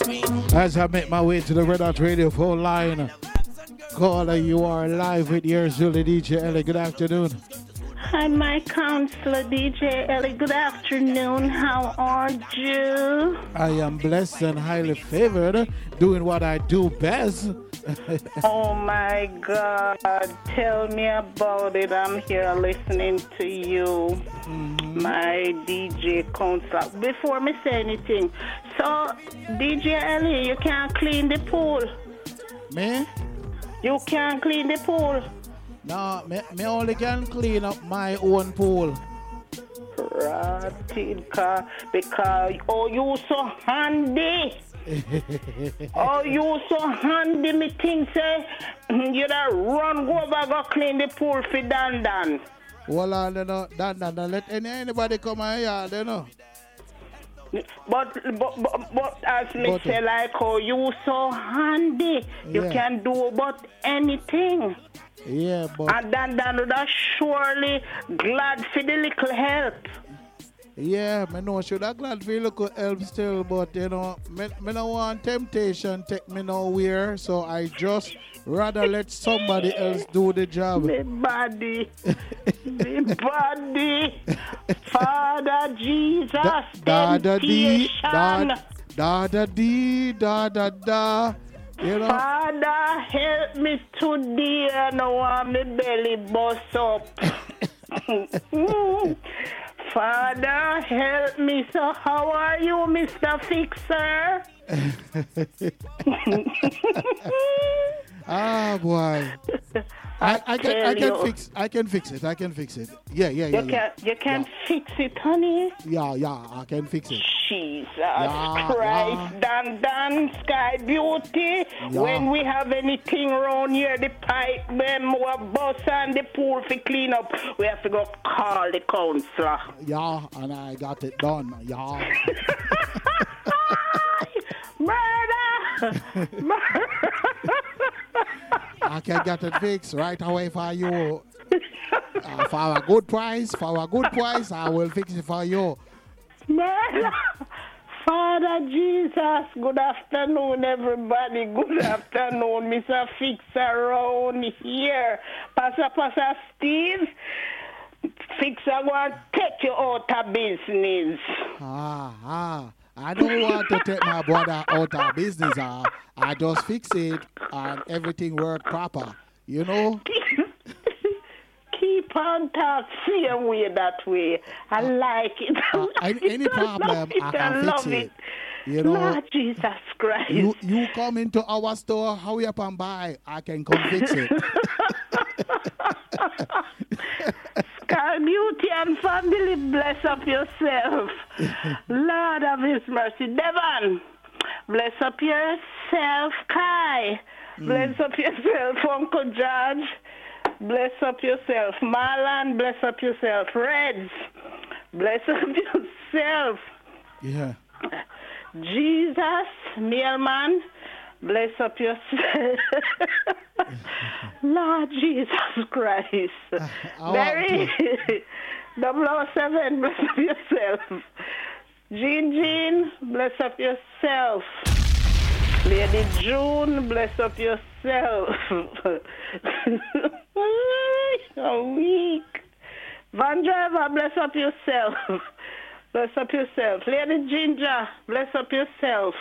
As I make my way to the Red Hot Radio phone line, caller, you are live with yours, Julie DJ Ellie. Good afternoon. Hi, my counselor, DJ Ellie. Good afternoon. How are you? I am blessed and highly favored, doing what I do best. Oh, my God. Tell me about it. I'm here listening to you, my DJ counselor. Before me say anything, so, DJ Ellie, you can't clean the pool. Me? You can't clean the pool. No, me only can clean up my own pool. Rotted car, because, oh, you so handy. Oh, you so handy, me think, say, you da run, go over, go clean the pool for Dan. Well, Dan, let anybody come here, you know. But as me say, like, oh, you so handy, you can do about anything. Yeah, but... And Dan would surely glad for the little help. Yeah, I know should have glad for little help still, but you know, me no want temptation take me nowhere, so I just rather let somebody else do the job. Me body, Father Jesus, temptation. Da. You know? Father, help me today, I don't want my belly bust up. Father, help me. So how are you, Mr. Fixer? Ah, boy. I can fix it. Yeah. You can fix it, honey? Yeah, I can fix it. Jesus Christ. Dan, Sky Beauty. Yeah. When we have anything around here, the pipe, them, bus and the pool for clean up, we have to go call the counselor. Yeah, and I got it done. Yeah. Murder! I can get it fixed right away for you. For a good price, I will fix it for you. Murder! Father Jesus, good afternoon, everybody. Good afternoon, Mr. Fixer around here. Pastor Steve, Fixer going to take you out of business. I don't want to take my brother out of business. I just fix it and everything work proper. You know? Keep on talking same way that way. I like it. Any problem, I can fix it. You know? Lord Jesus Christ. You come into our store, hurry up and buy. I can come fix it. Sky Beauty and family, bless up yourself. Lord of His mercy. Devon, bless up yourself. Kai, bless up yourself. Uncle George, bless up yourself. Marlon, bless up yourself. Reds, bless up yourself. Yeah. Jesus, Mailman, bless up yourself. Lord Jesus Christ. Barry, 007, bless up yourself. Jean, bless up yourself. Lady June, bless up yourself. So weak. Van Driver, bless up yourself. Bless up yourself. Lady Ginger, bless up yourself.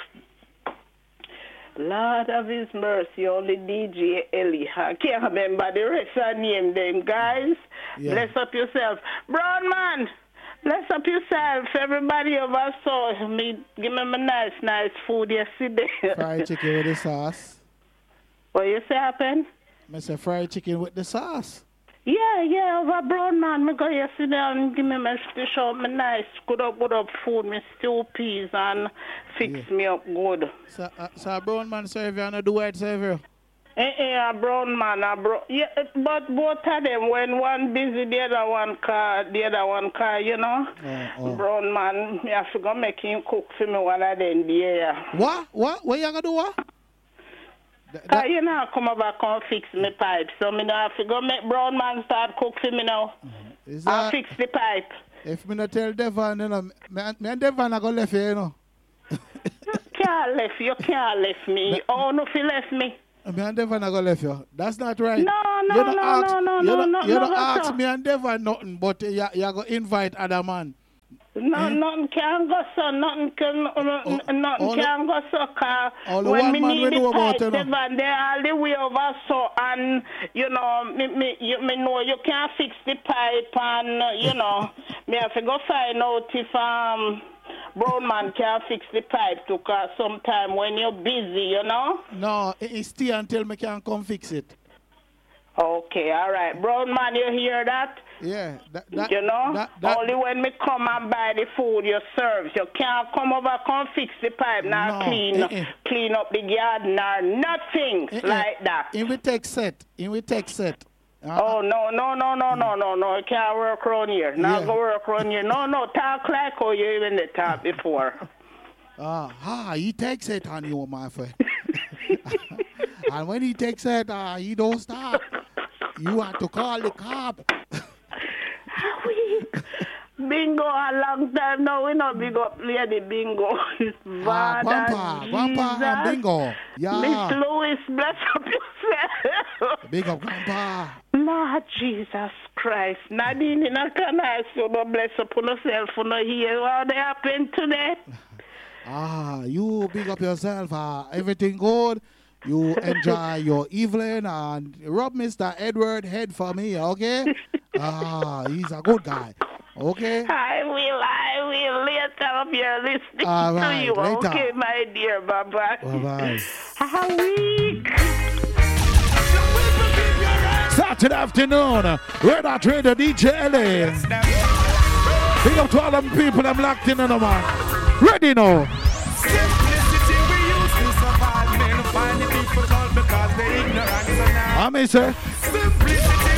Lord of His mercy, only DJ Ellie. I can't remember the rest of the name them, guys. Yeah. Bless up yourself. Brown man, bless up yourself. Everybody over saw me. Give me my nice food yesterday. Fried chicken with the sauce. What you say happened? I said fried chicken with the sauce. Yeah, over Brown man. I go yesterday and give me my show my nice good up food, my stew peas and fix me up good. So Brown man serve you and do white serve you? Brown man, yeah, but both of them, when one busy, the other one car, you know. Brown man, me have to go make him cook for me while I then there. What? What you gonna do what? You know, come over and fix my pipe. So me now have to go make Brown man start cook for me now. I'll fix the pipe. If me not tell Devon, you know, me and Devon are going to left here, you know. can't left. You can't left me. Oh, no, if you left me. Me and Devon are going to left you. That's not right. No. You don't ask me and Devon nothing, but you going to invite other man. No, nothing can go so. Nothing can go so. When me need the pipe, Devon, they all the way over so. And, me know you can't fix the pipe. And, me have to go find out if Brown man can fix the pipe too, because sometime when you're busy, No, stay until me can come fix it. Okay, all right. Brown man, you hear that? Yeah. Only when me come and buy the food you serve. You can't come over, come fix the pipe, now clean up the garden or nothing like that. In we take set. Oh, no. You can't work around here. Now go work around here. No, talk like how you even talk before. He takes it on you, my friend. And when he takes it, he don't stop. You have to call the cop. Bingo a long time now. We not big up Lady Bingo. Grandpa and Bingo. Yeah. Miss Louis, bless up yourself. Big up Grandpa. Lord Jesus Christ. Nadine in a canal, so no bless up on yourself for no hear what happened today. You big up yourself. Everything good. You enjoy your evening and rub Mr. Edward head for me, okay? He's a good guy, okay? I will later up here listening right, to you, later. Okay, my dear, bye-bye. Bye-bye. How week? Saturday afternoon, Red Hot Radio DJ LA. Big up to all them people I'm locked in on the man. Ready now. Find the people called because they ignorant. I may say.